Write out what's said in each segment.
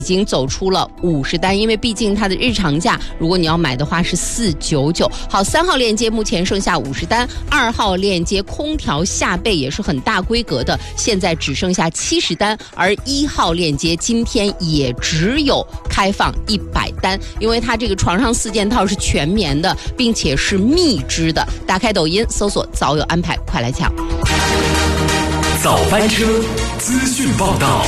已经走出了50单，因为毕竟它的日常价如果你要买的话是499。好，3号链接目前剩下50单，2号链接空调下背也是很大规格的，现在只剩下70单，而1号链接今天也只有开放100单，因为它这个床上4件套是全棉的，并且是蜜织的。打开抖音搜索早有安排，快来抢！ 早班车资讯报道。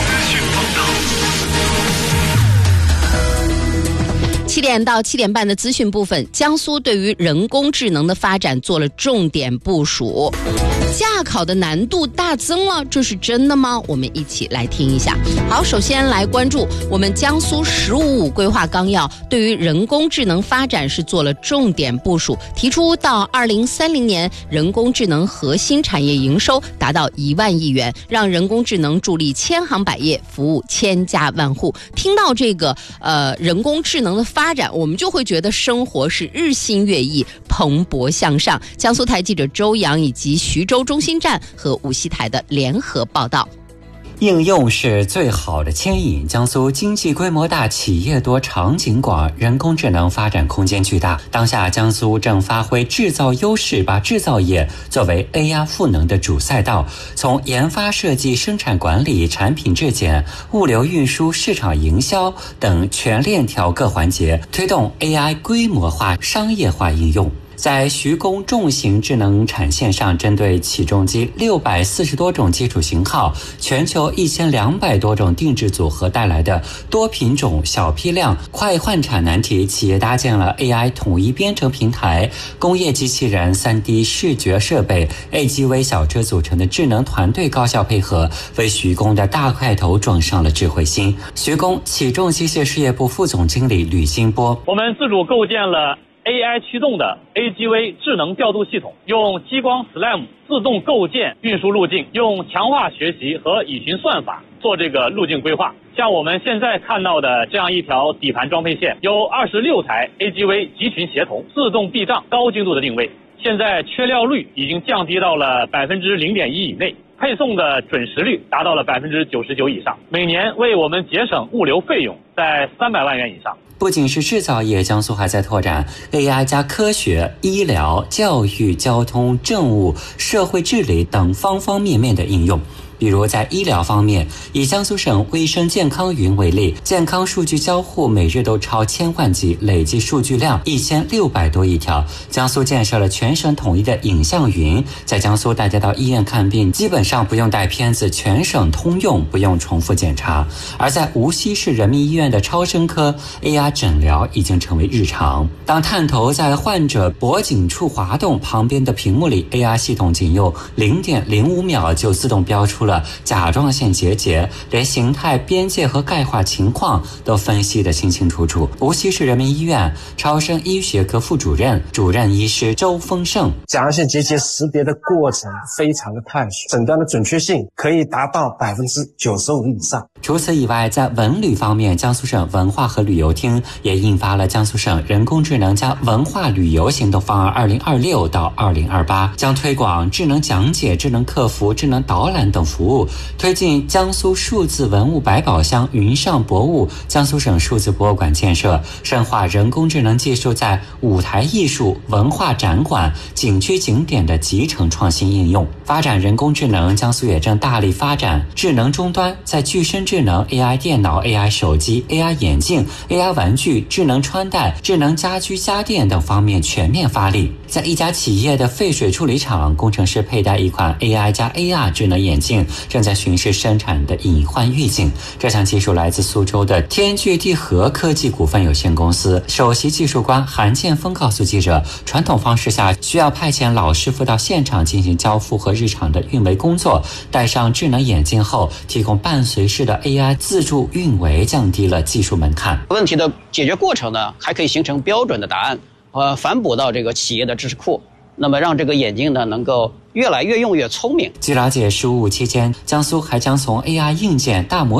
7点到7点半的资讯部分，江苏对于人工智能的发展做了重点部署，驾考的难度大增了，这是真的吗？我们一起来听一下。好，首先来关注我们江苏“15+5”规划纲要对于人工智能发展是做了重点部署，提出到2030年人工智能核心产业营收达到1万亿元，让人工智能助力千行百业，服务千家万户。听到这个人工智能的发展，我们就会觉得生活是日新月异，蓬勃向上。江苏台记者周洋以及徐州中心站和无锡台的联合报道。 应用是最好的牵引。江苏经济规模大，企业多，场景广，人工智能发展空间巨大。当下江苏正发挥制造优势，把制造业作为 AI 赋能的主赛道，从研发设计、生产管理、产品质检、物流运输、市场营销等全链条各环节，推动 AI 规模化、商业化应用。在徐工重型智能产线上，针对起重机640多种基础型号、全球1200多种定制组合带来的多品种、小批量、快换产难题，企业搭建了 AI 统一编程平台、工业机器人、3D 视觉设备、AGV 小车组成的智能团队高效配合，为徐工的大块头装上了智慧心。徐工起重机械事业部副总经理吕新波： 我们自主构建了AI 驱动的 AGV 智能调度系统，用激光 SLAM 自动构建运输路径，用强化学习和乙循算法做这个路径规划。像我们现在看到的这样一条底盘装配线，有26台 AGV 集群协同自动避障高精度的定位，现在缺料率已经降低到了0.1%以内，配送的准时率达到了99%以上，每年为我们节省物流费用在300万元以上。 不仅是制造业，江苏还在拓展 AI 加科学、医疗、教育、交通、政务、社会治理等方方面面的应用。比如在医疗方面，以江苏省卫生健康云为例，健康数据交互每日都超1000万级，累计数据量1600多亿条。江苏建设了全省统一的影像云，在江苏大家到医院看病基本上不用带片子，全省通用，不用重复检查。而在无锡市人民医院的超声科 AI 诊疗已经成为日常。当探头在患者脖颈处滑动，旁边的屏幕里 AI 系统仅用0.05秒就自动标出了甲状腺结节，连形态、边界和钙化情况都分析得清清楚楚。无锡市人民医院超声医学科副主任、主任医师周丰盛： 甲状腺结节识别的过程非常的快速，诊断的准确性可以达到95%以上。 除此以外，在文旅方面，江苏省文化和旅游厅也印发了江苏省人工智能加文化旅游行动方案2026到2028，将推广智能讲解、智能客服、智能导览等服务，推进江苏数字文物百宝箱、云上博物、江苏省数字博物馆建设，深化人工智能技术在舞台艺术、文化展馆、景区景点的集成创新应用。发展人工智能，江苏也正大力发展智能终端，在具身智能、AI 电脑、AI 手机、AI 眼镜、AI 玩具、智能穿戴、智能家居家电等方面全面发力。在一家企业的废水处理厂，工程师佩戴一款 AI 加 AR 智能眼镜，正在巡视生产的隐患预警。这项技术来自苏州的天聚地核科技股份有限公司。首席技术官韩建峰告诉记者，传统方式下需要派遣老师傅到现场进行交付和日常的运维工作，戴上智能眼镜后，提供伴随式的 AI 自助运维，降低了技术门槛。 问题的解决过程呢，还可以形成标准的答案，反哺到这个企业的知识库，那么让这个眼镜呢能够越来越用越聪明。 据了解，15期间，江苏还将从 AI 硬件、大模